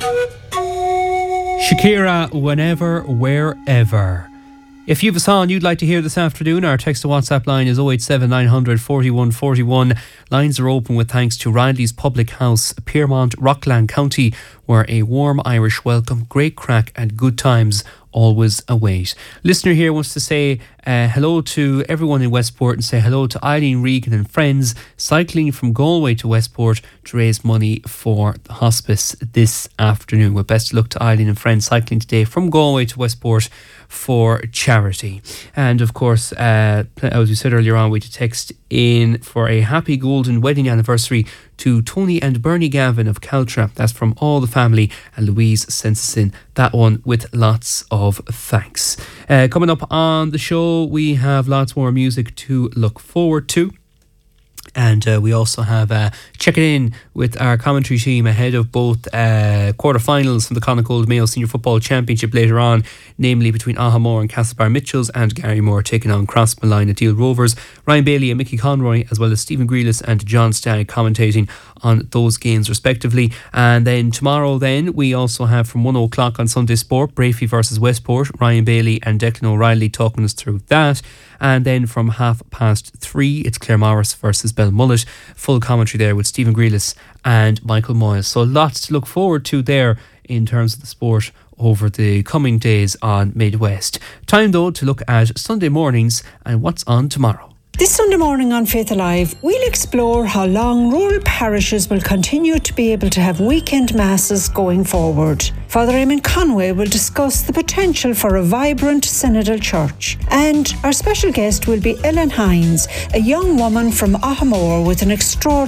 Shakira, Whenever, Wherever. If you have a song you'd like to hear this afternoon, our text to WhatsApp line is 087 900 41 41. Lines are open with thanks to Riley's Public House, Piermont, Rockland County, where a warm Irish welcome, great crack and good times always await. Listener here wants to say hello to everyone in Westport and say hello to Eileen Regan and friends cycling from Galway to Westport to raise money for the hospice this afternoon. Well, best of luck to Eileen and friends cycling today from Galway to Westport for charity. And of course, as we said earlier on, we had to text in for a happy golden wedding anniversary to Tony and Bernie Gavin of Caltra. That's from all the family, and Louise sends us in that one with lots of thanks. Coming up on the show, we have lots more music to look forward to. And we also have checking in with our commentary team ahead of both quarterfinals from the Connacht Mayo Senior Football Championship later on, namely between Ahamore and Castlebar Mitchells, and Garrymore taking on Crossmolline and Deal Rovers. Ryan Bailey and Mickey Conroy, as well as Stephen Grealis and John Stagg, commentating on those games respectively. And then tomorrow we also have from 1 o'clock on Sunday Sport, Brafey versus Westport. Ryan Bailey and Declan O'Reilly talking us through that. And then from 3:30, it's Claremorris versus Belmullet. Full commentary there with Stephen Grealis and Michael Moyes. So lots to look forward to there in terms of the sport over the coming days on Midwest. Time though to look at Sunday mornings and what's on tomorrow. This Sunday morning on Faith Alive, we'll explore how long rural parishes will continue to be able to have weekend masses going forward. Father Eamon Conway will discuss the potential for a vibrant synodal church. And our special guest will be Ellen Hines, a young woman from Ahamore with an extraordinary